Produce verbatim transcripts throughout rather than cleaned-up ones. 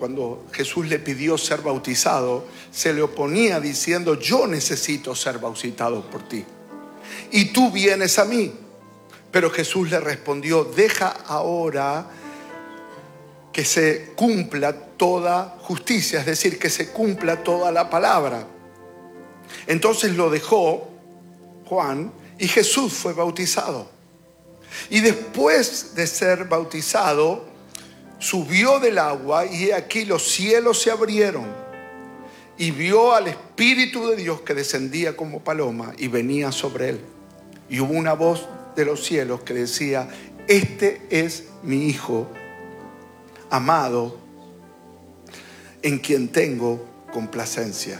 cuando Jesús le pidió ser bautizado, se le oponía diciendo: yo necesito ser bautizado por ti y tú vienes a mí. Pero Jesús le respondió: deja ahora que se cumpla toda justicia, es decir, que se cumpla toda la palabra. Entonces lo dejó Juan y Jesús fue bautizado. Y después de ser bautizado, subió del agua y aquí los cielos se abrieron y vio al Espíritu de Dios que descendía como paloma y venía sobre él. Y hubo una voz de los cielos que decía: este es mi Hijo amado, en quien tengo complacencia.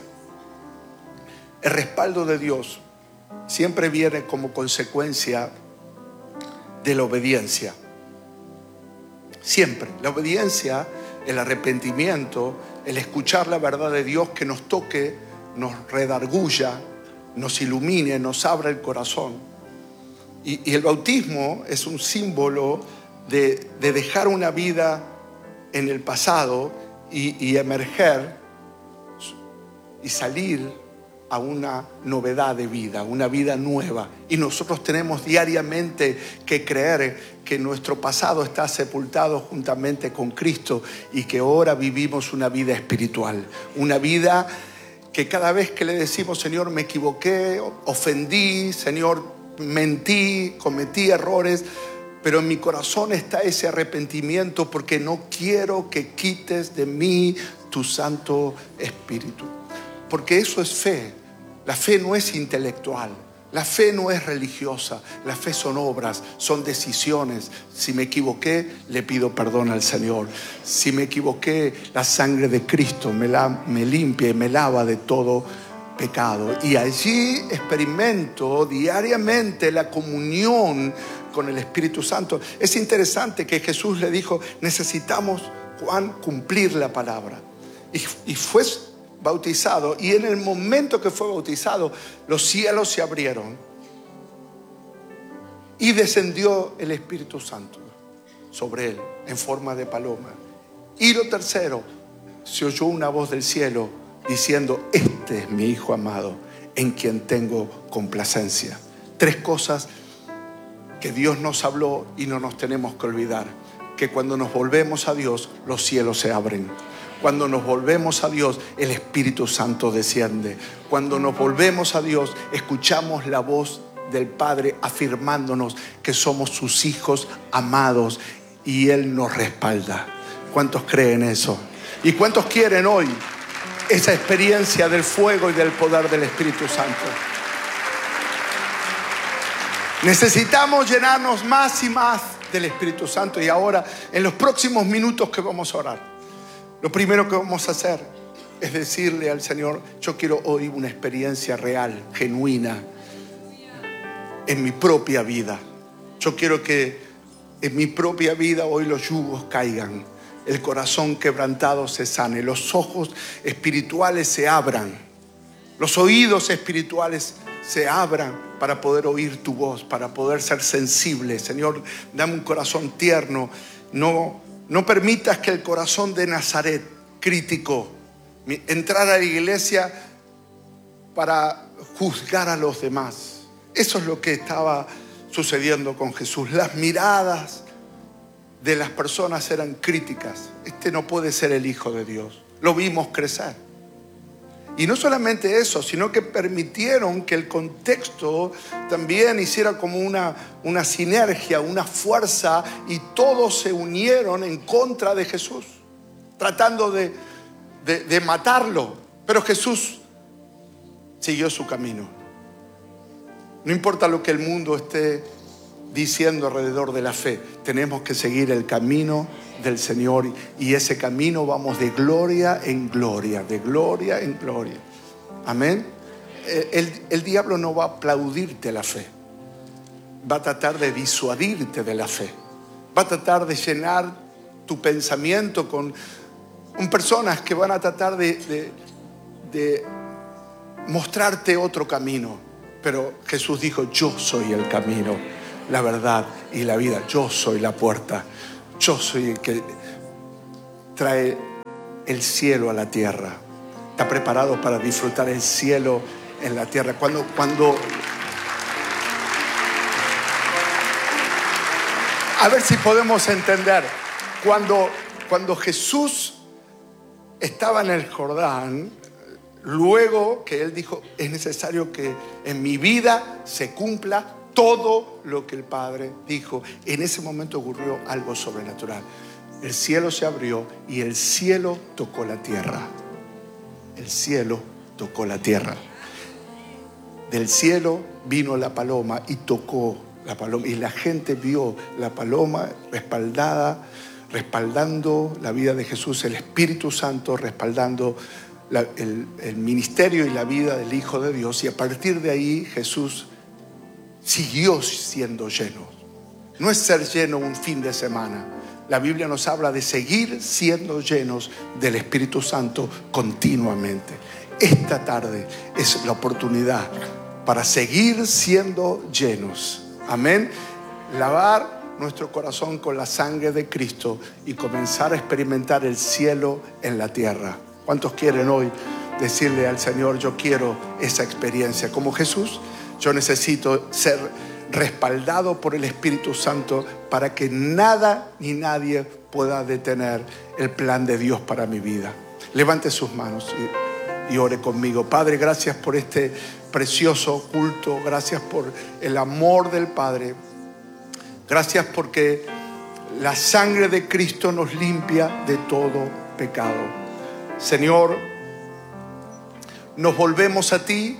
El respaldo de Dios siempre viene como consecuencia de la obediencia. Siempre. La obediencia, el arrepentimiento, el escuchar la verdad de Dios que nos toque, nos redarguya, nos ilumine, nos abra el corazón. Y, y el bautismo es un símbolo de, de dejar una vida en el pasado y, y emerger y salir a una novedad de vida, una vida nueva. Y nosotros tenemos diariamente que creer que nuestro pasado está sepultado juntamente con Cristo y que ahora vivimos una vida espiritual, una vida que cada vez que le decimos: Señor, me equivoqué, ofendí, Señor, mentí, cometí errores, pero en mi corazón está ese arrepentimiento porque no quiero que quites de mí tu Santo Espíritu. Porque eso es fe. La fe no es intelectual. La fe no es religiosa. La fe son obras, son decisiones. Si me equivoqué, le pido perdón al Señor. Si me equivoqué, la sangre de Cristo me, la, me limpia y me lava de todo pecado. Y allí experimento diariamente la comunión con el Espíritu Santo. Es interesante que Jesús le dijo: necesitamos, Juan, cumplir la palabra. Y, y fue bautizado, y en el momento que fue bautizado, los cielos se abrieron y descendió el Espíritu Santo sobre él en forma de paloma. Y lo tercero, se oyó una voz del cielo diciendo: este es mi Hijo amado, en quien tengo complacencia. Tres cosas que Dios nos habló y no nos tenemos que olvidar: que cuando nos volvemos a Dios, los cielos se abren. Cuando nos volvemos a Dios, el Espíritu Santo desciende. Cuando nos volvemos a Dios, escuchamos la voz del Padre afirmándonos que somos sus hijos amados y Él nos respalda. ¿Cuántos creen eso? ¿Y cuántos quieren hoy esa experiencia del fuego y del poder del Espíritu Santo? Necesitamos llenarnos más y más del Espíritu Santo. Y ahora, en los próximos minutos que vamos a orar, lo primero que vamos a hacer es decirle al Señor: yo quiero hoy una experiencia real, genuina, en mi propia vida. Yo quiero que en mi propia vida hoy los yugos caigan, el corazón quebrantado se sane, los ojos espirituales se abran, los oídos espirituales se abran para poder oír tu voz, para poder ser sensible. Señor, dame un corazón tierno. No, no permitas que el corazón de Nazaret, crítico, entrar a la iglesia para juzgar a los demás. Eso es lo que estaba sucediendo con Jesús. Las miradas de las personas eran críticas. Este no puede ser el Hijo de Dios. Lo vimos crecer. Y no solamente eso, sino que permitieron que el contexto también hiciera como una, una sinergia, una fuerza, y todos se unieron en contra de Jesús, tratando de, de, de matarlo. Pero Jesús siguió su camino. No importa lo que el mundo esté diciendo alrededor de la fe, tenemos que seguir el camino del Señor, y ese camino vamos de gloria en gloria, de gloria en gloria. Amén. El, el diablo no va a aplaudirte la fe, va a tratar de disuadirte de la fe, va a tratar de llenar tu pensamiento con, con personas que van a tratar de, de, de mostrarte otro camino. Pero Jesús dijo: yo soy el camino, la verdad y la vida. Yo soy la puerta. Yo soy el que trae el cielo a la tierra. ¿Está preparado para disfrutar el cielo en la tierra? Cuando, cuando... A ver si podemos entender. Cuando, cuando Jesús estaba en el Jordán, luego que Él dijo, es necesario que en mi vida se cumpla todo lo que el Padre dijo. En ese momento ocurrió algo sobrenatural. El cielo se abrió y el cielo tocó la tierra. El cielo tocó la tierra. Del cielo vino la paloma y tocó la paloma. Y la gente vio la paloma respaldada, respaldando la vida de Jesús, el Espíritu Santo respaldando la, el, el ministerio y la vida del Hijo de Dios. Y a partir de ahí Jesús siguió siendo lleno. No es ser lleno un fin de semana. La Biblia nos habla de seguir siendo llenos del Espíritu Santo continuamente. Esta tarde es la oportunidad para seguir siendo llenos. Amén. Lavar nuestro corazón con la sangre de Cristo y comenzar a experimentar el cielo en la tierra. ¿Cuántos quieren hoy decirle al Señor, yo quiero esa experiencia? Como Jesús, yo necesito ser respaldado por el Espíritu Santo para que nada ni nadie pueda detener el plan de Dios para mi vida. Levante sus manos y, y ore conmigo. Padre, gracias por este precioso culto. Gracias por el amor del Padre. Gracias porque la sangre de Cristo nos limpia de todo pecado. Señor, nos volvemos a ti.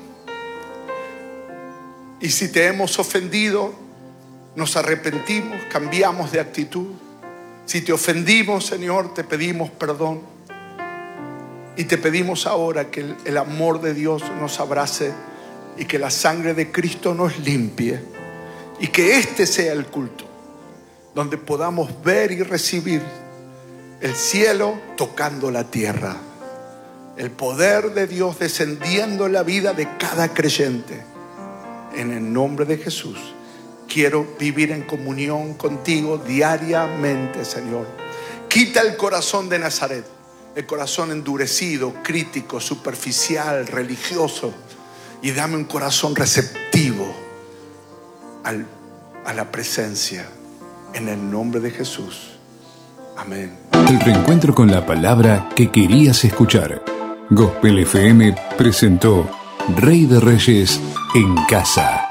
Y si te hemos ofendido, nos arrepentimos, cambiamos de actitud. Si te ofendimos, Señor, te pedimos perdón. Y te pedimos ahora que el, el amor de Dios nos abrace y que la sangre de Cristo nos limpie. Y que este sea el culto donde podamos ver y recibir el cielo tocando la tierra. El poder de Dios descendiendo en la vida de cada creyente. En el nombre de Jesús, quiero vivir en comunión contigo diariamente, Señor. Quita el corazón de Nazaret, el corazón endurecido, crítico, superficial, religioso, y dame un corazón receptivo al, a la presencia, en el nombre de Jesús. Amén. El reencuentro con la palabra que querías escuchar. Gospel F M presentó Rey de Reyes en casa.